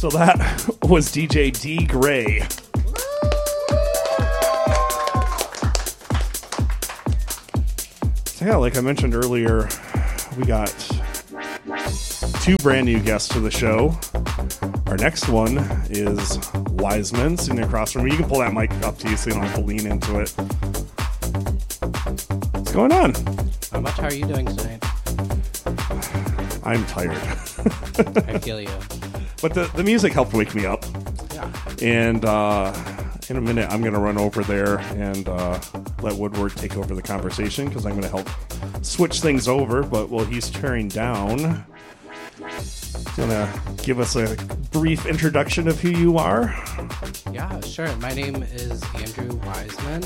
So that was DJ D Gray. So yeah, like I mentioned earlier, we got 2 brand new guests to the show. Our next one is Wiseman sitting across from me. You can pull that mic up to you so you don't have to lean into it. What's going on? Not much. How are you doing tonight? I'm tired. I feel you. But the music helped wake me up. Yeah. And in a minute, I'm going to run over there and let Woodward take over the conversation because I'm going to help switch things over. But while he's tearing down, do you want to give us a brief introduction of who you are? Yeah, sure. My name is Andrew Wiseman.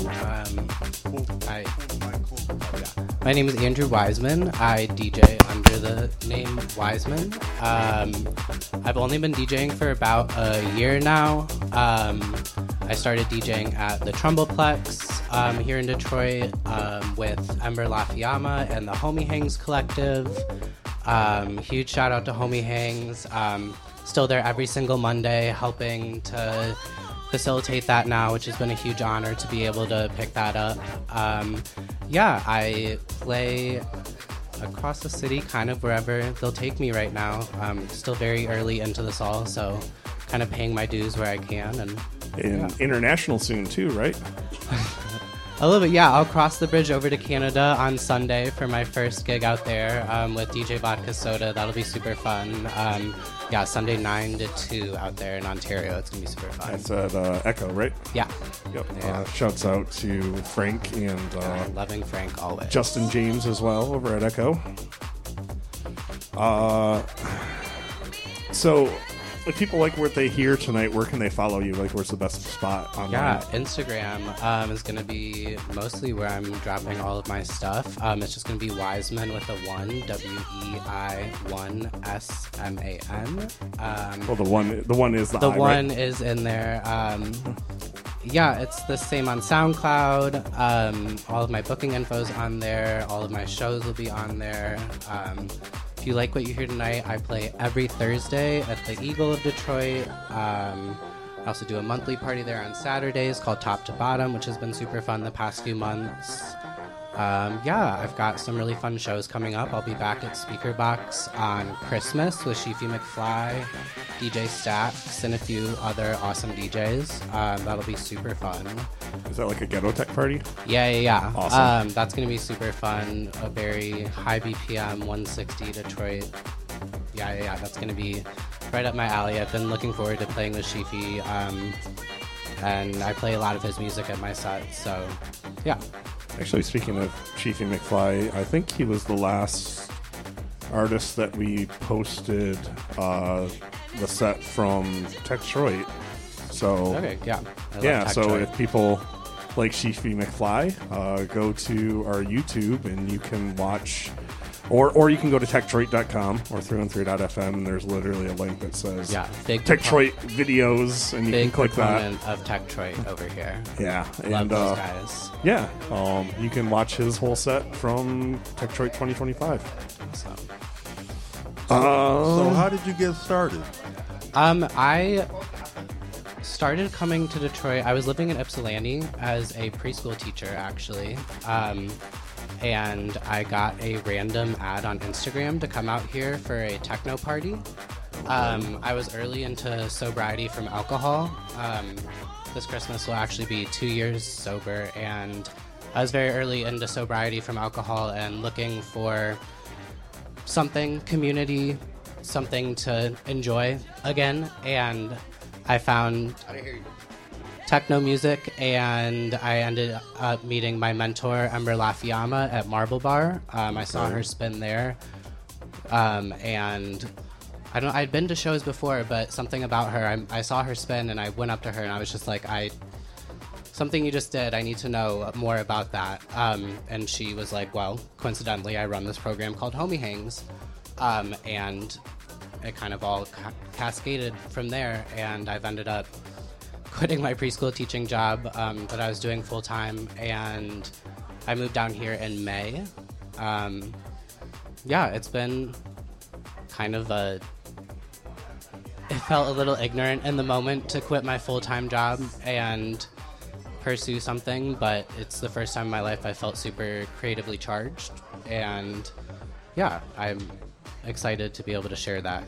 My name is Andrew Wiseman. I DJ under the name Wiseman. I've only been DJing for about a year now. I started DJing at the Trumbleplex here in Detroit with Ember Lafayama and the Homie Hangs Collective. Huge shout out to Homie Hangs. Still there every single Monday helping to facilitate that now, which has been a huge honor to be able to pick that up. I play across the city, kind of wherever they'll take me right now. Still very early into this all, so kind of paying my dues where I can. And international soon too, right? A little bit, yeah. I'll cross the bridge over to Canada on Sunday for my first gig out there with DJ Vodka Soda. That'll be super fun. Sunday 9 to 2 out there in Ontario. It's going to be super fun. That's at Echo, right? Yeah. Yep. Yeah. Shouts out to Frank and loving Frank always. Justin James as well over at Echo. So if people like what they hear tonight, where can they follow you? Like, where's the best spot online? Yeah, Instagram is going to be mostly where I'm dropping all of my stuff. It's just going to be Wiseman with a 1, WEI1SMAN. Well, the one is the I, one right? is in there. It's the same on SoundCloud. All of my booking info's on there. All of my shows will be on there. If you like what you hear tonight, I play every Thursday at the Eagle of Detroit. I also do a monthly party there on Saturdays called Top to Bottom, which has been super fun the past few months. I've got some really fun shows coming up. I'll be back at Speaker Box on Christmas with Sheefy McFly, DJ Stax, and a few other awesome DJs. That'll be super fun. Is that like a ghetto tech party? Yeah. Awesome. That's going to be super fun. A very high BPM, 160 Detroit. Yeah. That's going to be right up my alley. I've been looking forward to playing with Sheefy, and I play a lot of his music at my set, so yeah. Actually, speaking of Sheefy McFly, I think he was the last artist that we posted the set from Detroit. So okay, yeah. So if people like Sheefy McFly, go to our YouTube and you can watch, or you can go to techtroit.com or 313.fm, and there's literally a link that says big Techtroit videos, and you can click that. Big proponent of Techtroit over here. Yeah. Love those guys. Yeah, you can watch his whole set from Techtroit 2025. So how did you get started? I started coming to Detroit. I was living in Ypsilanti as a preschool teacher, actually. And I got a random ad on Instagram to come out here for a techno party. I was early into sobriety from alcohol. This Christmas will actually be 2 years sober, and I was very early into sobriety from alcohol and looking for something, community, something to enjoy again, and I found techno music, and I ended up meeting my mentor, Ember Lafayama, at Marble Bar. I saw her spin there, and I'd been to shows before, but something about her, I saw her spin, and I went up to her, and I was just like, something you just did, I need to know more about that. And she was like, well, coincidentally, I run this program called Homie Hangs, and it kind of all cascaded from there, and I've ended up quitting my preschool teaching job that I was doing full-time, and I moved down here in May. It's been kind of a it felt a little ignorant in the moment to quit my full-time job and pursue something, but it's the first time in my life I felt super creatively charged, and yeah, I'm excited to be able to share that